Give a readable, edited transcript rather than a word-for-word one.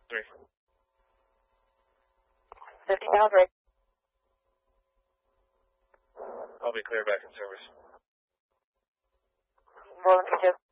3. 50 pounds, right? I'll be clear back in service. Rolling to